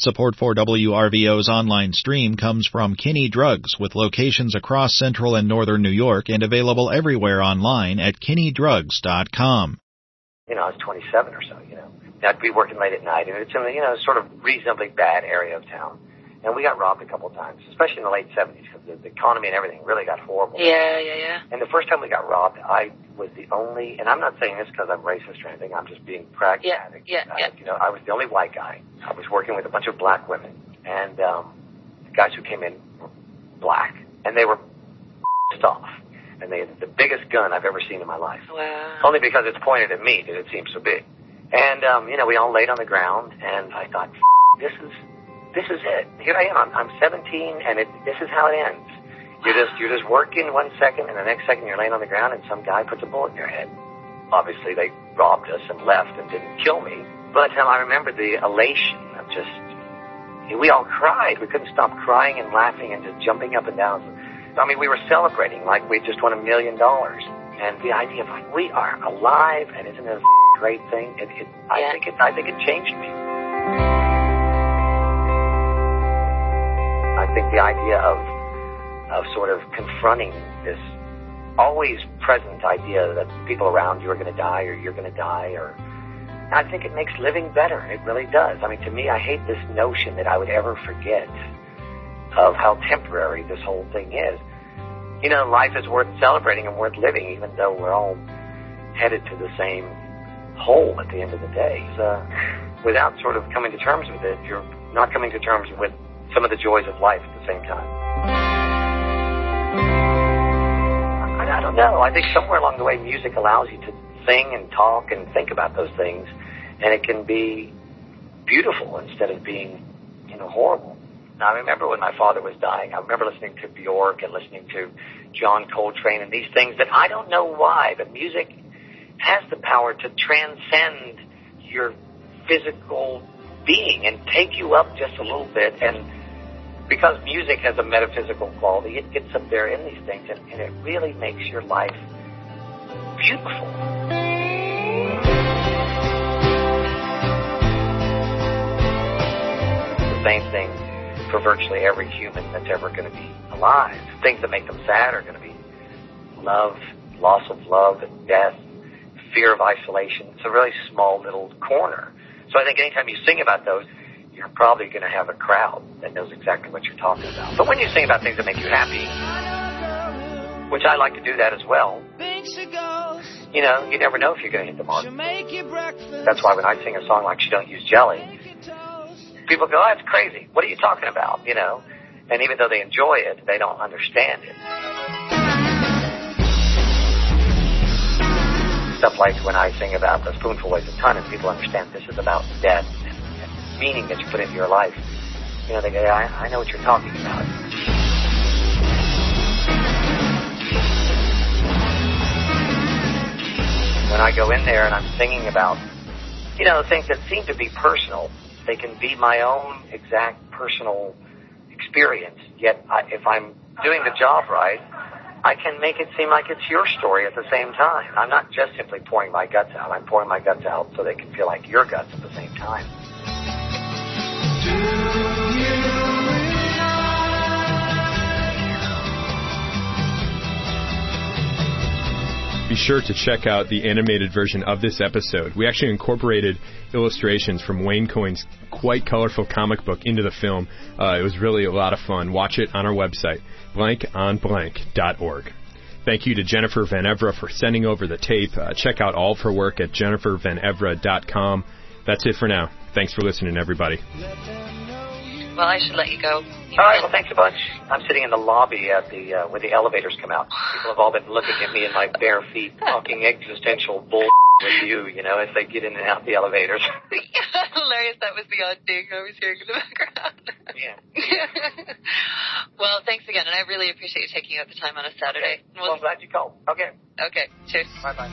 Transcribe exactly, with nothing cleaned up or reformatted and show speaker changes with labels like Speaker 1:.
Speaker 1: Support for W R V O's online stream comes from Kinney Drugs, with locations across central and northern New York and available everywhere online at kinney drugs dot com.
Speaker 2: You know, I was twenty-seven or so, you know. I'd be working late at night, and it's in a, you know, sort of reasonably bad area of town. And we got robbed a couple of times, especially in the late seventies, because the, the economy and everything really got horrible.
Speaker 3: Yeah, yeah, yeah.
Speaker 2: And the first time we got robbed, I was the only, and I'm not saying this because I'm racist or anything, I'm just being pragmatic.
Speaker 3: Yeah, yeah,
Speaker 2: I,
Speaker 3: yeah.
Speaker 2: You know, I was the only white guy. I was working with a bunch of black women, and um, the guys who came in were black, and they were pissed off. And they had the biggest gun I've ever seen in my life.
Speaker 3: Wow.
Speaker 2: Only because it's pointed at me that it seems so big. And, um, you know, we all laid on the ground, and I thought, this is, this is it. Here I am. I'm, I'm seventeen, and it, this is how it ends. You're just, you're just working one second, and the next second you're laying on the ground, and some guy puts a bullet in your head. Obviously, they robbed us and left and didn't kill me. But um, I remember the elation of just, we all cried. We couldn't stop crying and laughing and just jumping up and down. I mean, we were celebrating like we just won a million dollars. And the idea of like, we are alive, and isn't it a great thing? It, it, I
Speaker 3: yeah.
Speaker 2: think it, I think it changed me. I think the idea of, of sort of confronting this always present idea that people around you are going to die, or you're going to die, or I think it makes living better. It really does. I mean, to me, I hate this notion that I would ever forget of how temporary this whole thing is. You know, life is worth celebrating and worth living, even though we're all headed to the same hole at the end of the day. So, without sort of coming to terms with it, you're not coming to terms with some of the joys of life at the same time. I, I don't know. I think somewhere along the way, music allows you to sing and talk and think about those things, and it can be beautiful instead of being, you know, horrible. Now, I remember when my father was dying, I remember listening to Bjork and listening to John Coltrane and these things that I don't know why, but music has the power to transcend your physical being and take you up just a little bit. And because music has a metaphysical quality, it gets up there in these things, and, and it really makes your life beautiful. The same thing for virtually every human that's ever going to be alive. Things that make them sad are going to be love, loss of love, and death, fear of isolation. It's a really small little corner. So I think anytime you sing about those, you're probably going to have a crowd that knows exactly what you're talking about. But when you sing about things that make you happy, which I like to do that as well, you know, you never know if you're going to hit the mark. That's why when I sing a song like She Don't Use Jelly, people go, oh, that's crazy. What are you talking about? You know, and even though they enjoy it, they don't understand it. Stuff like when I sing about The Spoonful Weighs a Ton, and people understand this is about death and, and meaning that you put into your life. You know, they go, I, I know what you're talking about. When I go in there and I'm singing about, you know, things that seem to be personal, they can be my own exact personal experience. Yet, I, if I'm doing the job right, I can make it seem like it's your story at the same time. I'm not just simply pouring my guts out. I'm pouring my guts out so they can feel like your guts at the same time.
Speaker 4: Be sure to check out the animated version of this episode. We actually incorporated illustrations from Wayne Coyne's quite colorful comic book into the film. Uh, it was really a lot of fun. Watch it on our website, blank on blank dot org. Thank you to Jennifer Van Evra for sending over the tape. Uh, check out all of her work at jennifer van evra dot com. That's it for now. Thanks for listening, everybody.
Speaker 3: Well, I should let you go.
Speaker 2: All right, well, thanks a bunch. I'm sitting in the lobby at the uh, where the elevators come out. People have all been looking at me in my bare feet, talking existential bull with you, you know, as they get in and out the elevators.
Speaker 3: Hilarious. That was the odd ding I was hearing in the background.
Speaker 2: Yeah.
Speaker 3: Well, thanks again, and I really appreciate you taking out the time on a Saturday.
Speaker 2: Okay. Well, I'm glad you called. Okay.
Speaker 3: Okay. Cheers.
Speaker 2: Bye-bye.